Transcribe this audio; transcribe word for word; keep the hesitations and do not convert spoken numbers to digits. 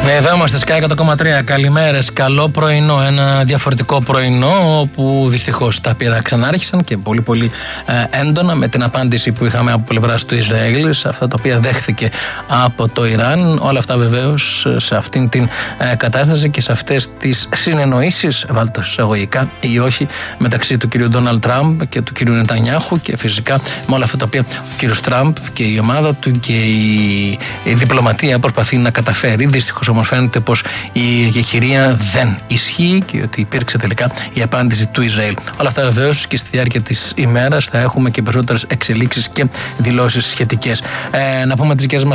Εδώ είμαστε Sky εκατό κόμμα τρία. Καλημέρες, καλό πρωινό. Ένα διαφορετικό πρωινό όπου δυστυχώς τα πείρα ξανάρχισαν και πολύ πολύ ε, έντονα με την απάντηση που είχαμε από πλευράς του Ισραήλ σε αυτά τα οποία δέχθηκε από το Ιράν. Όλα αυτά βεβαίως σε αυτήν την ε, κατάσταση και σε αυτές τις συνεννοήσεις, βάλτε εισαγωγικά ή όχι, μεταξύ του κυρίου Ντόναλντ Τραμπ και του κυρίου Νετανιάχου και φυσικά με όλα αυτά τα οποία ο κύριος Τραμπ και η ομάδα του και η, η διπλωματία προσπαθεί να καταφέρει. Δυστυχώς όμως φαίνεται πως η εγχειρία δεν ισχύει και ότι υπήρξε τελικά η απάντηση του Ισραήλ. Όλα αυτά βεβαίως και στη διάρκεια της ημέρας θα έχουμε και περισσότερες εξελίξεις και δηλώσεις σχετικές. Ε, να πούμε τις δικές μας